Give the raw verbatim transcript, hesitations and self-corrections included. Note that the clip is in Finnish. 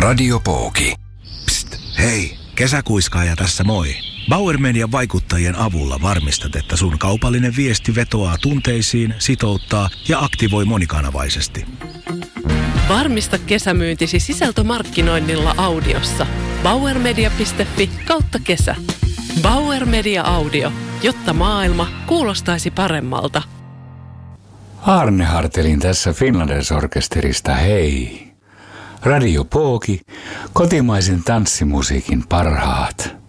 Radio Pooki. Psst, hei, kesäkuiskaaja tässä moi. Bauer Median vaikuttajien avulla varmistat, että sun kaupallinen viesti vetoaa tunteisiin, sitouttaa ja aktivoi monikanavaisesti. Varmista kesämyyntisi sisältömarkkinoinnilla audiossa. bauermedia piste fi kautta kesä. Bauer Media Audio, jotta maailma kuulostaisi paremmalta. Arne Hartelin tässä Finlanders-orkesterista, hei. Radio Pooki, kotimaisen tanssimusiikin parhaat.